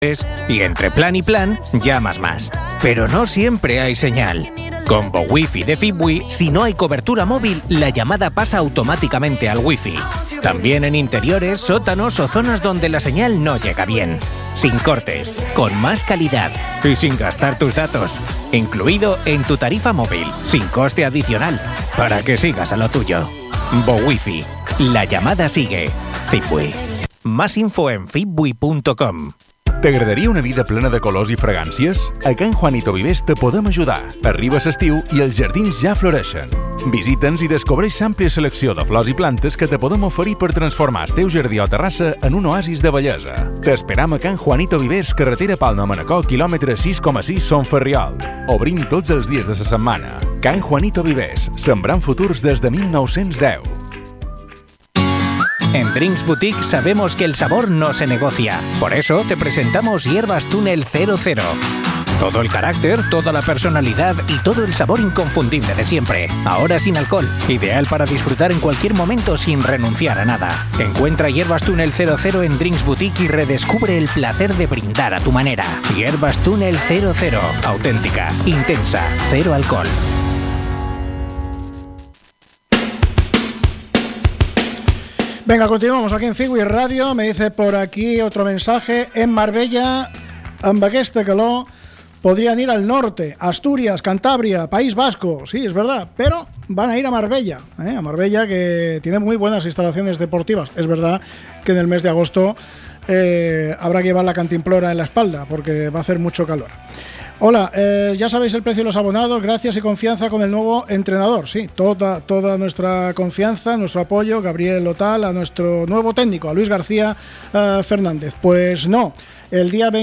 Y entre plan y plan, llamas más. Pero no siempre hay señal. Con Wi-Fi de Fibwi, si no hay cobertura móvil, la llamada pasa automáticamente al Wi-Fi. También en interiores, sótanos o zonas donde la señal no llega bien. Sin cortes, con más calidad y sin gastar tus datos. Incluido en tu tarifa móvil, sin coste adicional, para que sigas a lo tuyo. Wi-Fi. La llamada sigue. Fibwi. Más info en fibwi.com. T'agradaria una vida plena de colors i fragàncies? A Can Juanito Vivers te podem ajudar. Arriba l'estiu i els jardins ja floreixen. Visita'ns i descobreix l'àmplia selecció de flors i plantes que te podem oferir per transformar el teu jardí o terrassa en un oasis de bellesa. T'esperam a Can Juanito Vivers, carretera Palma-Manacor, quilòmetre 6,6 Son Ferriol. Obrim tots els dies de la setmana. Can Juanito Vivers, sembrant futurs des de 1910. En Drinks Boutique sabemos que el sabor no se negocia. Por eso te presentamos Hierbas Túnel 00. Todo el carácter, toda la personalidad y todo el sabor inconfundible de siempre. Ahora sin alcohol. Ideal para disfrutar en cualquier momento sin renunciar a nada. Encuentra Hierbas Túnel 00 en Drinks Boutique y redescubre el placer de brindar a tu manera. Hierbas Túnel 00. Auténtica, intensa, cero alcohol. Venga, continuamos aquí en Fibwi Radio. Me dice por aquí otro mensaje. En Marbella, amb aquesta calor, podrían ir al norte, Asturias, Cantabria, País Vasco. Sí, es verdad, pero van a ir a Marbella. A Marbella, que tiene muy buenas instalaciones deportivas. Es verdad que en el mes de agosto habrá que llevar la cantimplora en la espalda, porque va a hacer mucho calor. Hola, ya sabéis el precio de los abonados, gracias y confianza con el nuevo entrenador. Sí, toda nuestra confianza, nuestro apoyo, Gabriel Otal, a nuestro nuevo técnico, a Luis García Fernández. Pues no, el día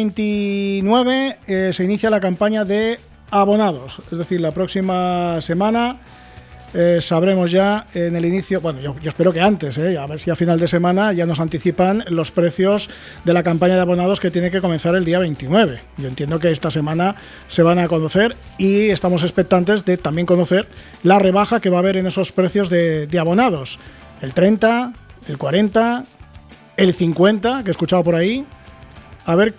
29 se inicia la campaña de abonados, es decir, la próxima semana sabremos ya en el inicio, bueno, yo espero que antes, a ver si a final de semana ya nos anticipan los precios de la campaña de abonados que tiene que comenzar el día 29. Yo entiendo que esta semana se van a conocer y estamos expectantes de también conocer la rebaja que va a haber en esos precios de abonados. El 30, el 40, el 50, que he escuchado por ahí. A ver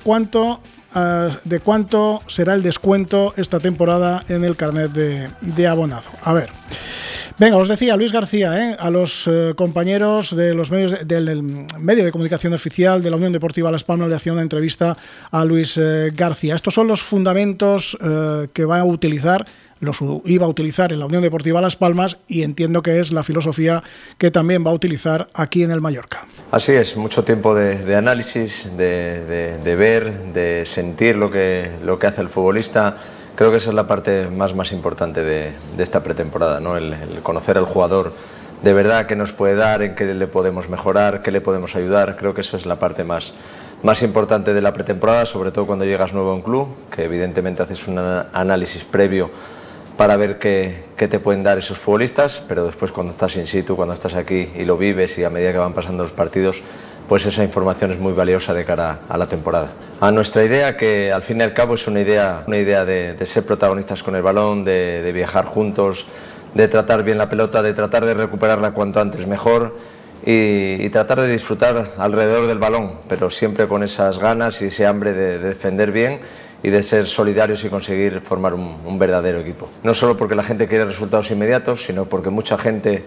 de cuánto será el descuento esta temporada en el carnet de abonado. A ver. Venga, os decía Luis García, a los compañeros de los medios del medio de comunicación oficial de la Unión Deportiva Las Palmas le hacía una entrevista a Luis García. Estos son los fundamentos que va a utilizar, los iba a utilizar en la Unión Deportiva Las Palmas y entiendo que es la filosofía que también va a utilizar aquí en el Mallorca. Así es, mucho tiempo de análisis, de ver, de sentir lo que hace el futbolista. Creo que esa es la parte más importante de esta pretemporada, ¿no? El conocer al jugador de verdad, qué nos puede dar, en qué le podemos mejorar, qué le podemos ayudar. Creo que eso es la parte más importante de la pretemporada, sobre todo cuando llegas nuevo a un club, que evidentemente haces un análisis previo para ver qué te pueden dar esos futbolistas, pero después cuando estás in situ, cuando estás aquí y lo vives y a medida que van pasando los partidos, pues esa información es muy valiosa de cara a la temporada. A nuestra idea, que al fin y al cabo es una idea de ser protagonistas con el balón, de viajar juntos, de tratar bien la pelota, de tratar de recuperarla cuanto antes mejor y tratar de disfrutar alrededor del balón, pero siempre con esas ganas y ese hambre de defender bien y de ser solidarios y conseguir formar un verdadero equipo. No solo porque la gente quiere resultados inmediatos, sino porque muchas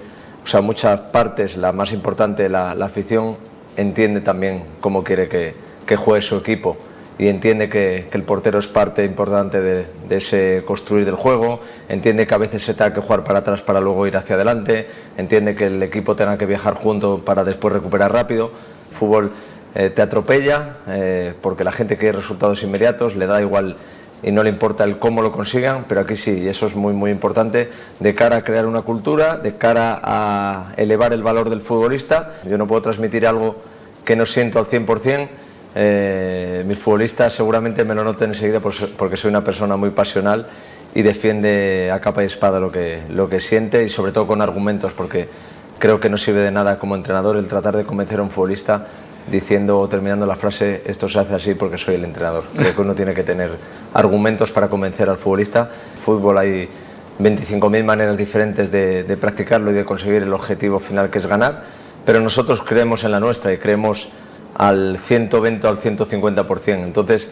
partes, la más importante, la afición, entiende también cómo quiere que juegue su equipo y entiende que el portero es parte importante de ese construir del juego, entiende que a veces se tenga que jugar para atrás para luego ir hacia adelante, entiende que el equipo tenga que viajar junto para después recuperar rápido. Fútbol te atropella porque la gente quiere resultados inmediatos, le da igual y no le importa el cómo lo consigan, pero aquí sí, y eso es muy importante de cara a crear una cultura, de cara a elevar el valor del futbolista. Yo no puedo transmitir algo que no siento al 100%, mis futbolistas seguramente me lo noten enseguida porque soy una persona muy pasional y defiende a capa y espada lo que siente y sobre todo con argumentos, porque creo que no sirve de nada como entrenador el tratar de convencer a un futbolista diciendo o terminando la frase esto se hace así porque soy el entrenador. Creo que uno tiene que tener argumentos para convencer al futbolista. En fútbol hay 25.000 maneras diferentes de practicarlo y de conseguir el objetivo final, que es ganar, pero nosotros creemos en la nuestra y creemos al 120 o al 150%. Entonces,